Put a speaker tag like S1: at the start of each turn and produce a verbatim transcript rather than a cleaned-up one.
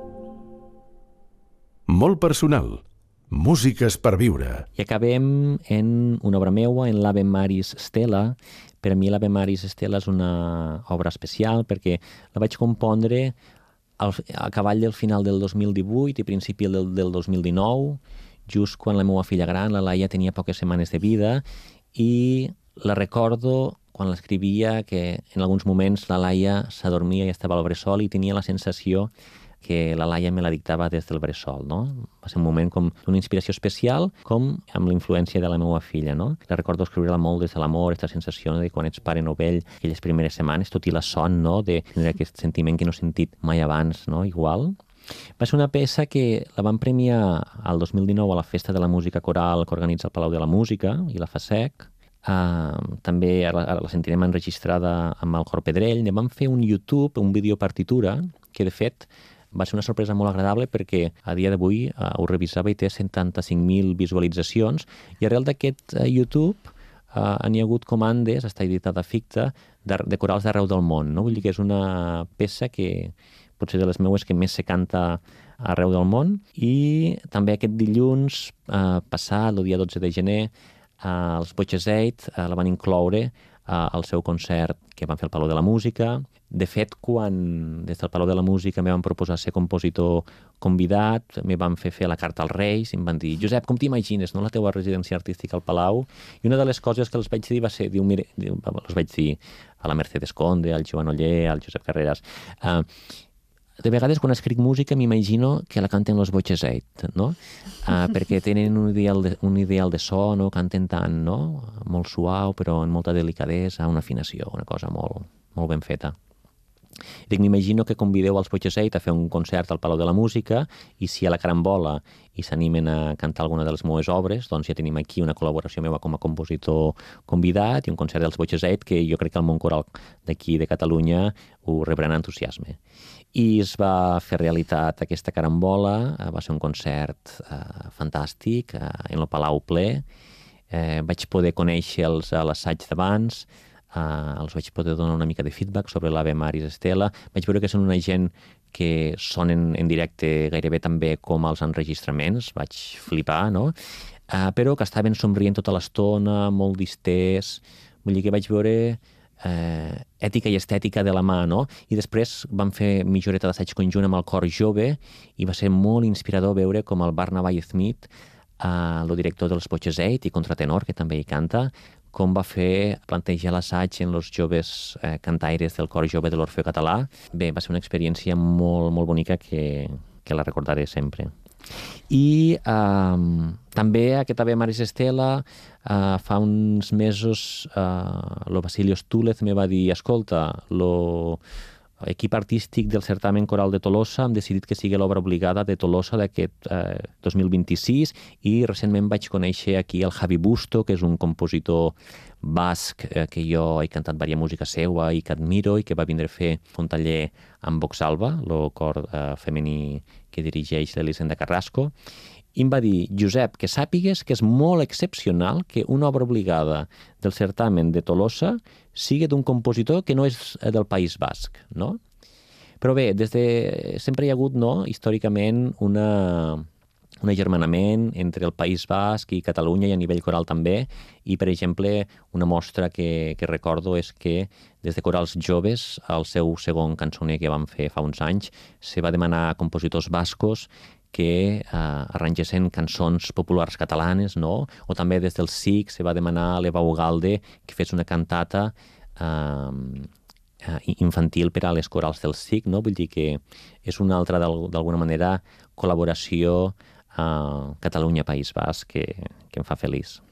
S1: Molt personal. Músiques per viure.
S2: I acabem en una obra meua, en l'Ave Maris Stella. Per a mi l'Ave Maris Stella és una obra especial perquè la vaig compondre al, a cavall del final del dos mil divuit i principi del, del dos mil dinou, just quan la meva filla gran, la Laia, tenia poques setmanes de vida, i la recordo quan l'escrivia que en alguns moments la Laia s'adormia i estava al bressol i tenia la sensació que la Laia me la dictava des del bressol, no? Va ser un moment com d'una inspiració especial, com amb la influència de la meva filla, no? La recordo escriure-la molt des de l'amor, aquesta sensació de quan ets pare novell, aquelles primeres setmanes, tot i la son, no? De tenir aquest sentiment que no he sentit mai abans, no? Igual. Va ser una peça que la van premiar al dos mil dinou a la Festa de la Música Coral que organitza el Palau de la Música i la FASEC. Uh, també ara, ara la sentirem enregistrada amb el Cor Pedrell. Ne vam fer un YouTube, un vídeo partitura, que de fet va ser una sorpresa molt agradable perquè a dia d'avui uh, ho revisava i té setanta-cinc mil visualitzacions i arrel d'aquest uh, YouTube uh, n'hi ha hagut comandes, està editada a Ficta, de, de corals d'arreu del món, no? Vull dir que és una peça que potser de les meues que més se canta arreu del món. I també aquest dilluns uh, passat, el dia dotze de gener, uh, els Boixeseit uh, la van incloure uh, al seu concert que van fer al Palau de la Música. De fet, quan des del Palau de la Música me van proposar ser compositor convidat, me van fer fer la carta als Reis i em van dir: Josep, com t'imagines, no, la teua residència artística al Palau? I una de les coses que els vaig dir va ser, diu, mire, diu, els vaig dir a la Mercedes Conde, al Joan Oller, al Josep Carreras, uh, de vegades quan escric música m'imagino que la canten los Boixeseit, no? Uh, perquè tenen un ideal, de, un ideal de so, no? Canten tant, no? Molt suau, però amb molta delicadesa, una afinació, una cosa molt, molt ben feta. Dic, m'imagino que convideu als Boixeseit a fer un concert al Palau de la Música i si a la carambola i s'animen a cantar alguna de les meves obres, doncs ja tenim aquí una col·laboració meva com a compositor convidat i un concert dels Boixeseit que jo crec que el món coral d'aquí de Catalunya ho rebrà amb entusiasme. I es va fer realitat aquesta carambola, va ser un concert eh, fantàstic, eh, en el Palau ple, eh, vaig poder conèixer-los a l'assaig d'abans, Uh, els vaig poder donar una mica de feedback sobre l'Ave Maris Stella. Vaig veure que són una gent que sonen en directe gairebé també com els enregistraments, vaig flipar, no? Uh, però que estaven somrient tota l'estona, molt distès, vull dir que vaig veure uh, ètica i estètica de la mà, no? I després vam fer mitja horeta d'assaig conjunt amb el cor jove i va ser molt inspirador veure com el Barnabé Smith, uh, el director dels Boixeseit i contratenor, que també hi canta, com va fer plantejar l'assaig en els joves eh, cantaires del cor jove de l'Orfeó Català. Bé, va ser una experiència molt, molt bonica que, que la recordaré sempre. I eh, també aquest Ave Maris Stella, eh, fa uns mesos, eh, lo Basilio Stúlez me va dir: escolta, lo equip artístic del certamen coral de Tolosa hem decidit que sigui l'obra obligada de Tolosa d'aquest eh, dos mil vint-i-sis i recentment vaig conèixer aquí el Javi Busto, que és un compositor basc eh, que jo he cantat varia música seua i que admiro i que va vindre a fer un taller amb Voxalba, el cor eh, femení que dirigeix l'Elisenda Carrasco. I em va dir: Josep, que sàpigues que és molt excepcional que una obra obligada del certamen de Tolosa sigui d'un compositor que no és del País Basc, no? Però bé, des de... sempre hi ha hagut, no?, històricament, una... un agermanament entre el País Basc i Catalunya i a nivell coral també, i, per exemple, una mostra que, que recordo és que des de Corals Joves, el seu segon cançoner que vam fer fa uns anys, se va demanar a compositors bascos que eh, arrangessin cançons populars catalanes, no? O també des del S I C se va demanar a l'Eva Ugalde que fes una cantata eh, infantil per a les corals del S I C, no? Vull dir que és una altra, d'alguna manera, col·laboració eh, Catalunya-País Basc que, que em fa feliç.